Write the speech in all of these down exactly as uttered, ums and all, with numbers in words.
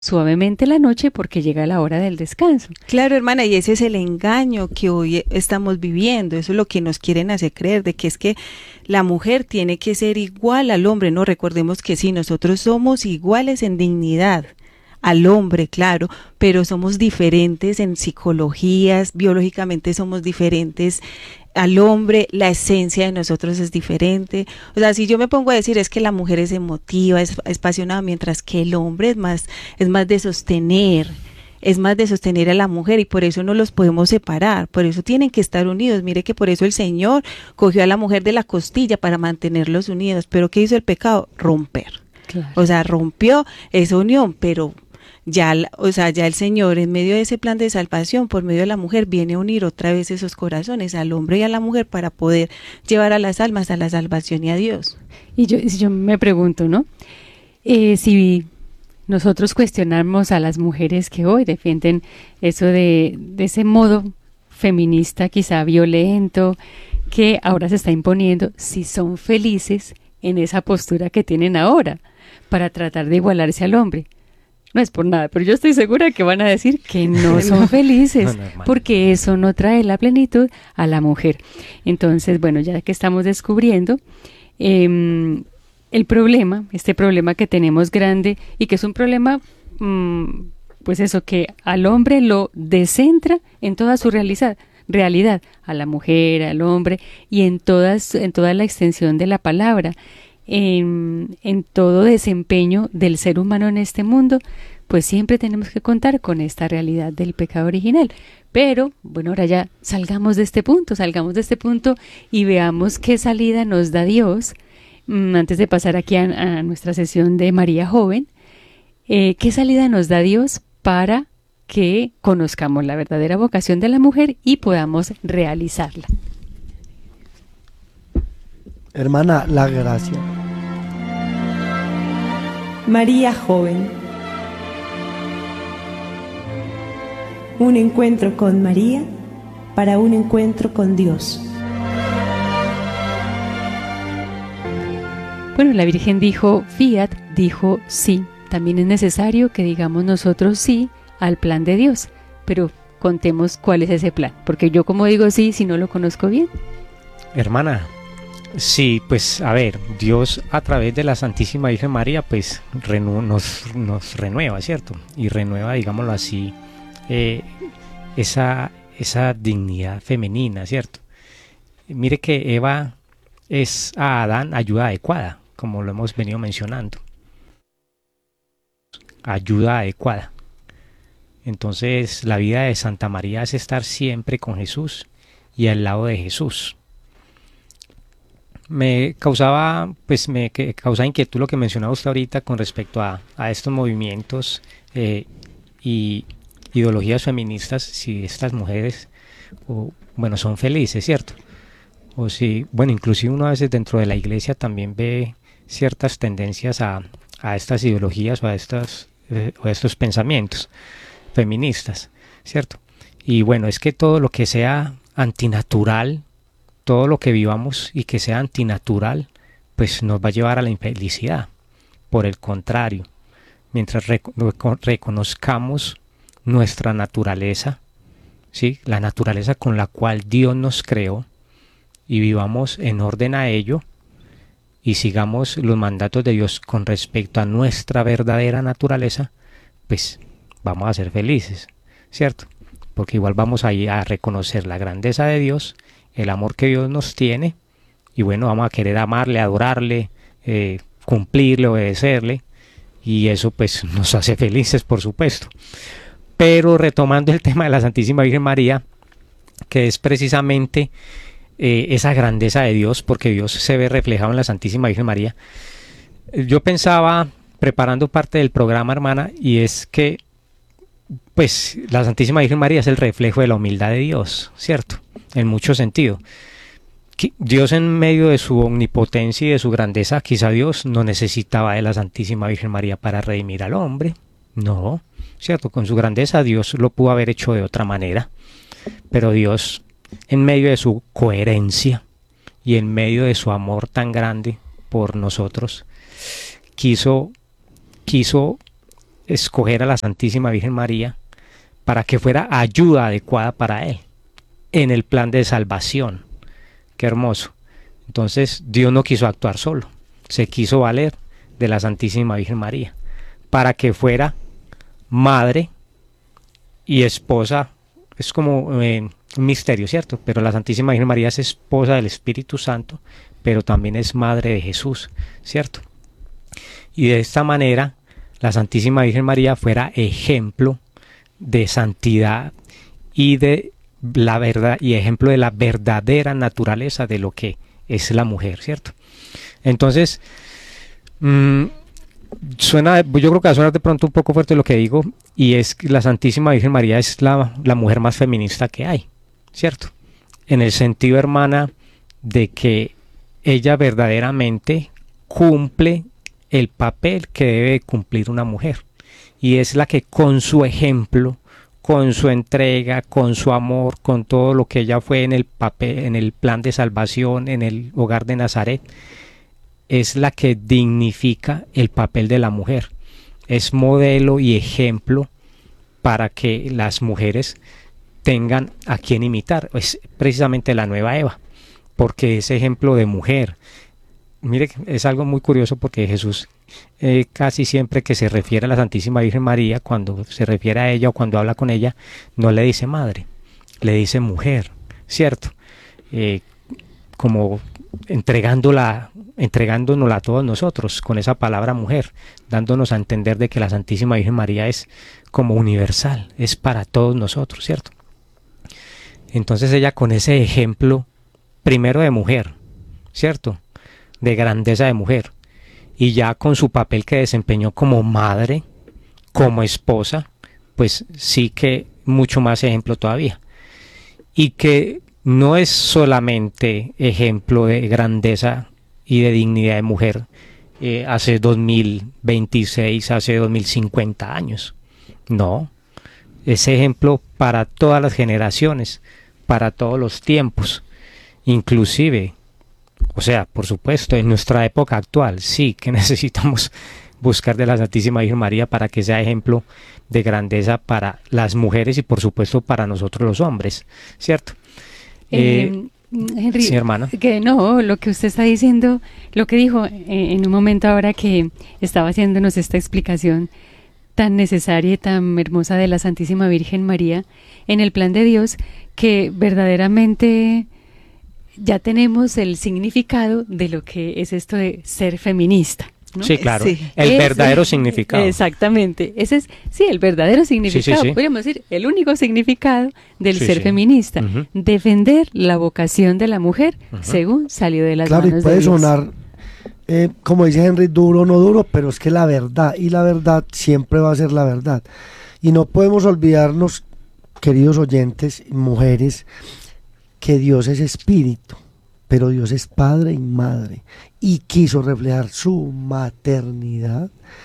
suavemente la noche porque llega la hora del descanso. Claro, hermana, y ese es el engaño que hoy estamos viviendo, eso es lo que nos quieren hacer creer, de que es que la mujer tiene que ser igual al hombre. No, recordemos que sí, nosotros somos iguales en dignidad al hombre, claro, pero somos diferentes en psicologías, biológicamente somos diferentes al hombre, la esencia de nosotros es diferente. O sea, si yo me pongo a decir es que la mujer es emotiva, es, es apasionada, mientras que el hombre es más, es más de sostener, es más de sostener a la mujer, y por eso no los podemos separar, por eso tienen que estar unidos. Mire que por eso el Señor cogió a la mujer de la costilla para mantenerlos unidos. Pero ¿qué hizo el pecado? Romper. Claro. O sea, rompió esa unión, pero ya, o sea, ya el Señor en medio de ese plan de salvación por medio de la mujer viene a unir otra vez esos corazones, al hombre y a la mujer, para poder llevar a las almas a la salvación y a Dios. Y yo, yo me pregunto, ¿no? Eh, si nosotros cuestionamos a las mujeres que hoy defienden eso de, de ese modo feminista quizá violento que ahora se está imponiendo, si son felices en esa postura que tienen ahora para tratar de igualarse al hombre. No es por nada, pero yo estoy segura que van a decir que no son felices, no, no, porque eso no trae la plenitud a la mujer. Entonces, bueno, ya que estamos descubriendo eh, el problema, este problema que tenemos grande y que es un problema, mmm, pues eso, que al hombre lo descentra en toda su realidad, realidad, a la mujer, al hombre y en, todas, en toda la extensión de la palabra. En, en todo desempeño del ser humano en este mundo, pues siempre tenemos que contar con esta realidad del pecado original. Pero, bueno, ahora ya salgamos de este punto, salgamos de este punto y veamos qué salida nos da Dios, mmm, antes de pasar aquí a, a nuestra sesión de María Joven, eh, qué salida nos da Dios para que conozcamos la verdadera vocación de la mujer y podamos realizarla. Hermana, la gracia. María Joven. Un encuentro con María para un encuentro con Dios. Bueno, la Virgen dijo fiat, dijo sí. También es necesario que digamos nosotros sí al plan de Dios, pero contemos cuál es ese plan, porque yo como digo sí si no lo conozco bien. Hermana, sí, pues a ver, Dios a través de la Santísima Virgen María pues renu nos, nos renueva, ¿cierto? Y renueva, digámoslo así, eh, esa, esa dignidad femenina, ¿cierto? Mire que Eva es a Adán ayuda adecuada, como lo hemos venido mencionando. Ayuda adecuada. Entonces la vida de Santa María es estar siempre con Jesús y al lado de Jesús. Me causaba, pues me causaba inquietud lo que mencionaba usted ahorita con respecto a, a estos movimientos eh, y ideologías feministas, si estas mujeres, o, bueno, son felices, ¿cierto? O si, bueno, inclusive uno a veces dentro de la iglesia también ve ciertas tendencias a, a estas ideologías o a, estas, eh, o a estos pensamientos feministas, ¿cierto? Y bueno, es que todo lo que sea antinatural, todo lo que vivamos y que sea antinatural, pues nos va a llevar a la infelicidad. Por el contrario, mientras rec reconozcamos nuestra naturaleza, ¿sí? La naturaleza con la cual Dios nos creó, y vivamos en orden a ello, y sigamos los mandatos de Dios con respecto a nuestra verdadera naturaleza, pues vamos a ser felices, ¿cierto? Porque igual vamos a ir a reconocer la grandeza de Dios, el amor que Dios nos tiene, y bueno, vamos a querer amarle, adorarle, eh, cumplirle, obedecerle, y eso pues nos hace felices, por supuesto. Pero retomando el tema de la Santísima Virgen María, que es precisamente eh, esa grandeza de Dios, porque Dios se ve reflejado en la Santísima Virgen María, yo pensaba, preparando parte del programa, hermana, y es que pues la Santísima Virgen María es el reflejo de la humildad de Dios, ¿cierto? En mucho sentido. Dios, en medio de su omnipotencia y de su grandeza, quizá Dios no necesitaba de la Santísima Virgen María para redimir al hombre, no, ¿cierto? Con su grandeza Dios lo pudo haber hecho de otra manera, pero Dios, en medio de su coherencia y en medio de su amor tan grande por nosotros, quiso, quiso escoger a la Santísima Virgen María para que fuera ayuda adecuada para él en el plan de salvación. Qué hermoso. Entonces Dios no quiso actuar solo, se quiso valer de la Santísima Virgen María para que fuera madre y esposa. Es como eh, un misterio, ¿cierto? Pero la Santísima Virgen María es esposa del Espíritu Santo, pero también es madre de Jesús, ¿cierto? Y de esta manera la Santísima Virgen María fuera ejemplo de santidad y de la verdad, y ejemplo de la verdadera naturaleza de lo que es la mujer, ¿cierto? Entonces, mmm, suena, yo creo que va a sonar de pronto un poco fuerte lo que digo, y es que la Santísima Virgen María es la, la mujer más feminista que hay, ¿cierto? En el sentido, hermana, de que ella verdaderamente cumple el papel que debe cumplir una mujer, y es la que con su ejemplo, con su entrega, con su amor, con todo lo que ella fue en el papel, en el plan de salvación, en el hogar de Nazaret, es la que dignifica el papel de la mujer. Es modelo y ejemplo para que las mujeres tengan a quien imitar. Es precisamente la nueva Eva, porque es ejemplo de mujer. Mire, es algo muy curioso porque Jesús eh, casi siempre que se refiere a la Santísima Virgen María, cuando se refiere a ella o cuando habla con ella, no le dice madre, le dice mujer, ¿cierto? Eh, como entregándola, entregándonosla a todos nosotros con esa palabra mujer, dándonos a entender de que la Santísima Virgen María es como universal, es para todos nosotros, ¿cierto? Entonces ella con ese ejemplo, primero de mujer, ¿cierto?, de grandeza de mujer, y ya con su papel que desempeñó como madre, como esposa, pues sí que mucho más ejemplo todavía, y que no es solamente ejemplo de grandeza y de dignidad de mujer eh, hace dos mil veintiséis, hace dos mil cincuenta años, no, es ejemplo para todas las generaciones, para todos los tiempos, inclusive. O sea, por supuesto, en nuestra época actual sí que necesitamos buscar de la Santísima Virgen María para que sea ejemplo de grandeza para las mujeres y por supuesto para nosotros los hombres, ¿cierto? Eh, eh, Henry, sí, hermana. Que no, lo que usted está diciendo, lo que dijo eh, en un momento ahora que estaba haciéndonos esta explicación tan necesaria y tan hermosa de la Santísima Virgen María en el plan de Dios, que verdaderamente ya tenemos el significado de lo que es esto de ser feminista, ¿no? Sí, claro, Sí. el Es- verdadero significado. Exactamente, ese es, sí, el verdadero significado, Sí, sí, sí. podríamos decir, el único significado del Sí, ser sí. feminista, Ujú. defender la vocación de la mujer Ujú. según salió de las Claro, y manos puede de Dios. sonar, eh, como dice Henry, duro o no duro, pero es que la verdad, y la verdad siempre va a ser la verdad. Y no podemos olvidarnos, queridos oyentes, mujeres, que Dios es espíritu, pero Dios es padre y madre, y quiso reflejar su maternidad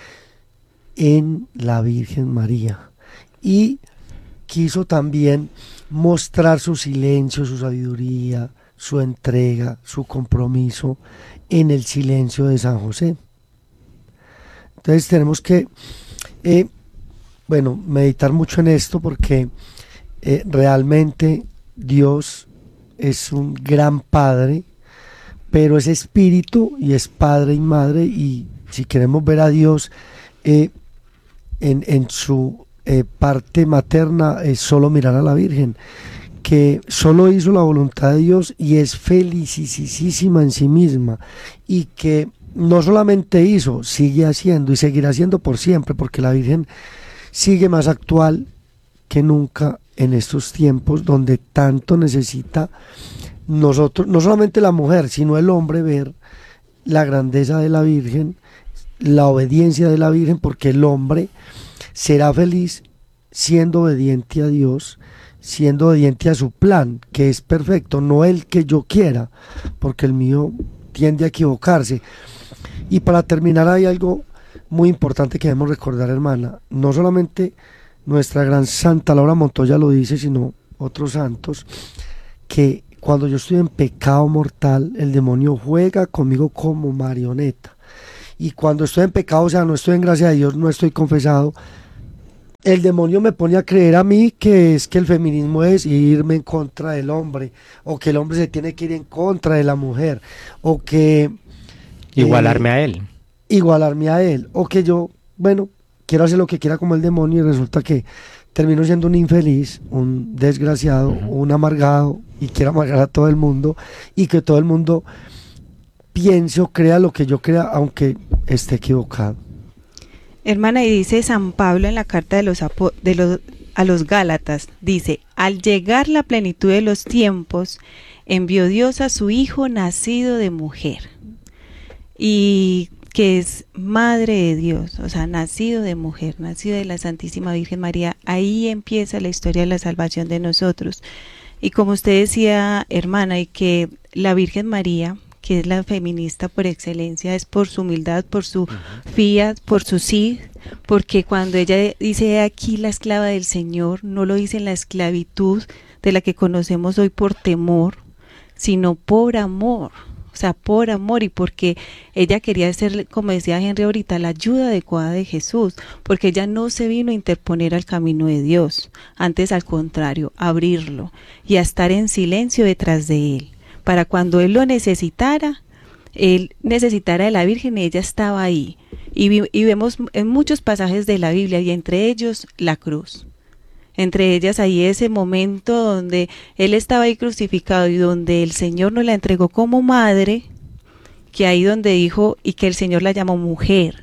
en la Virgen María, y quiso también mostrar su silencio, su sabiduría, su entrega, su compromiso en el silencio de San José. Entonces tenemos que, eh, bueno, meditar mucho en esto, porque eh, realmente Dios es un gran padre, pero es espíritu y es padre y madre, y si queremos ver a Dios eh, en, en su eh, parte materna, es solo mirar a la Virgen, que solo hizo la voluntad de Dios y es felicísima en sí misma, y que no solamente hizo, sigue haciendo y seguirá haciendo por siempre, porque la Virgen sigue más actual que nunca en estos tiempos donde tanto necesita nosotros, no solamente la mujer, sino el hombre, ver la grandeza de la Virgen, la obediencia de la Virgen, porque el hombre será feliz siendo obediente a Dios, siendo obediente a su plan, que es perfecto, no el que yo quiera, porque el mío tiende a equivocarse. Y para terminar, hay algo muy importante que debemos recordar, hermana, no solamente nuestra gran Santa Laura Montoya lo dice, sino otros santos, que cuando yo estoy en pecado mortal, el demonio juega conmigo como marioneta, y cuando estoy en pecado, o sea, no estoy en gracia de Dios, no estoy confesado, el demonio me pone a creer a mí que es que el feminismo es irme en contra del hombre, o que el hombre se tiene que ir en contra de la mujer, o que... Igualarme eh, a él. Igualarme a él, o que yo, bueno, quiero hacer lo que quiera como el demonio y resulta que termino siendo un infeliz, un desgraciado, uh-huh. un amargado, y quiero amargar a todo el mundo, y que todo el mundo piense o crea lo que yo crea, aunque esté equivocado. Hermana, y dice San Pablo en la carta de los, de los a los Gálatas, dice, al llegar la plenitud de los tiempos, envió Dios a su Hijo nacido de mujer, y que es madre de Dios, o sea, nacido de mujer, nacido de la Santísima Virgen María. Ahí empieza la historia de la salvación de nosotros. Y como usted decía, hermana, y que la Virgen María, que es la feminista por excelencia, es por su humildad, por su uh-huh. fiat, por su sí, porque cuando ella dice aquí la esclava del Señor, no lo dice en la esclavitud de la que conocemos hoy por temor, sino por amor, o sea, por amor, y porque ella quería ser, como decía Henry ahorita, la ayuda adecuada de Jesús, porque ella no se vino a interponer al camino de Dios, antes al contrario, a abrirlo y a estar en silencio detrás de él. Para cuando él lo necesitara, él necesitara de la Virgen, ella estaba ahí. Y, vi, y vemos en muchos pasajes de la Biblia, y entre ellos la cruz. Entre ellas ahí ese momento donde él estaba ahí crucificado y donde el Señor nos la entregó como madre, que ahí donde dijo, y que el Señor la llamó mujer.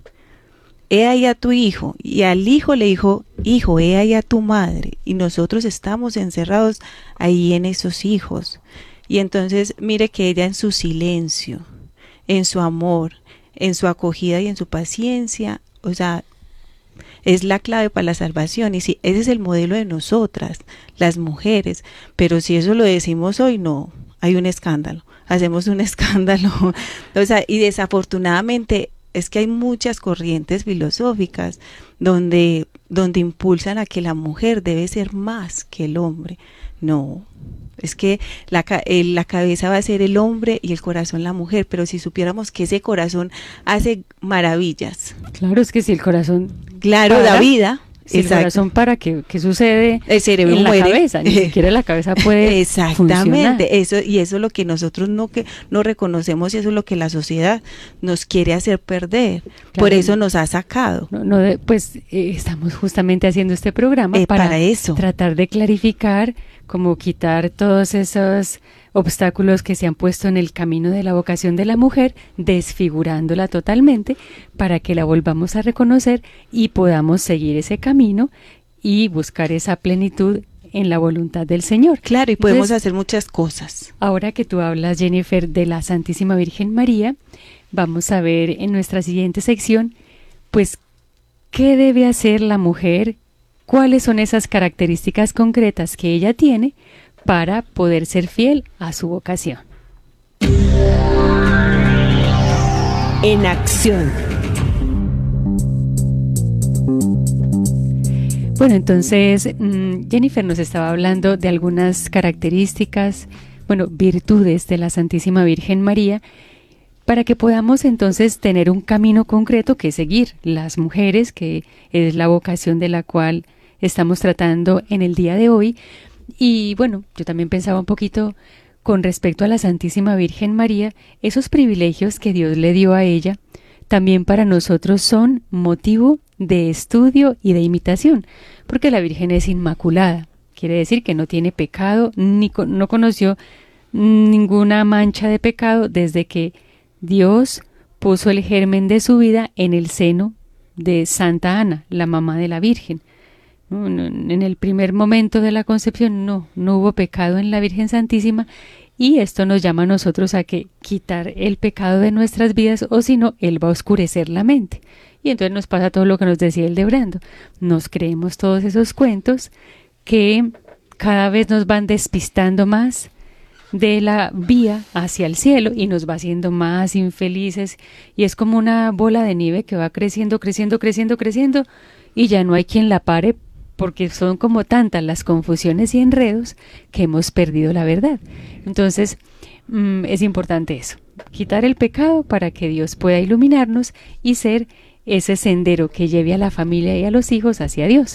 He ahí a tu hijo, y al hijo le dijo, hijo, he ahí a tu madre. Y nosotros estamos encerrados ahí en esos hijos. Y entonces mire que ella en su silencio, en su amor, en su acogida y en su paciencia, o sea, es la clave para la salvación. Y si ese es el modelo de nosotras, las mujeres, pero si eso lo decimos hoy, no, hay un escándalo, hacemos un escándalo, o sea, y desafortunadamente es que hay muchas corrientes filosóficas donde, donde impulsan a que la mujer debe ser más que el hombre. No, es que la, el, la cabeza va a ser el hombre y el corazón la mujer, pero si supiéramos que ese corazón hace maravillas. Claro, es que si el corazón claro para, da vida, si el corazón para, ¿qué, qué sucede el cerebro en muere. La cabeza? Ni siquiera la cabeza puede exactamente, funcionar. eso, y eso es lo que nosotros no, que, no reconocemos, y eso es lo que la sociedad nos quiere hacer perder, claro. Por eso nos ha sacado. No, no de, pues eh, estamos justamente haciendo este programa eh, para, para eso. tratar de clarificar, como quitar todos esos obstáculos que se han puesto en el camino de la vocación de la mujer, desfigurándola totalmente, para que la volvamos a reconocer y podamos seguir ese camino y buscar esa plenitud en la voluntad del Señor. Claro, y podemos Entonces, hacer muchas cosas. Ahora que tú hablas, Jennifer, de la Santísima Virgen María, vamos a ver en nuestra siguiente sección, pues, ¿qué debe hacer la mujer? ¿Cuáles son esas características concretas que ella tiene para poder ser fiel a su vocación? En acción. Bueno, entonces Jennifer nos estaba hablando de algunas características, bueno, virtudes de la Santísima Virgen María, para que podamos entonces tener un camino concreto que seguir las mujeres, que es la vocación de la cual estamos tratando en el día de hoy. Y bueno, yo también pensaba un poquito con respecto a la Santísima Virgen María, esos privilegios que Dios le dio a ella, también para nosotros son motivo de estudio y de imitación, porque la Virgen es inmaculada, quiere decir que no tiene pecado, ni no conoció ninguna mancha de pecado desde que Dios puso el germen de su vida en el seno de Santa Ana, la mamá de la Virgen. No, no, en el primer momento de la concepción no, no hubo pecado en la Virgen Santísima, y esto nos llama a nosotros a que quitar el pecado de nuestras vidas, o si no, Él va a oscurecer la mente. Y entonces nos pasa todo lo que nos decía Hildebrando. Nos creemos todos esos cuentos que cada vez nos van despistando más de la vía hacia el cielo y nos va haciendo más infelices, y es como una bola de nieve que va creciendo, creciendo, creciendo, creciendo, y ya no hay quien la pare, porque son como tantas las confusiones y enredos que hemos perdido la verdad. Entonces, mmm, es importante eso, quitar el pecado para que Dios pueda iluminarnos y ser ese sendero que lleve a la familia y a los hijos hacia Dios.